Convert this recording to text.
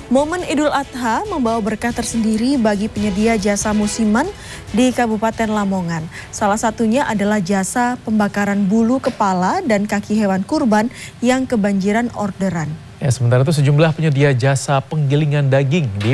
Momen Idul Adha membawa berkah tersendiri bagi penyedia jasa musiman di Kabupaten Lamongan. Salah satunya adalah jasa pembakaran bulu kepala dan kaki hewan kurban yang kebanjiran orderan. Sementara itu sejumlah penyedia jasa penggilingan daging di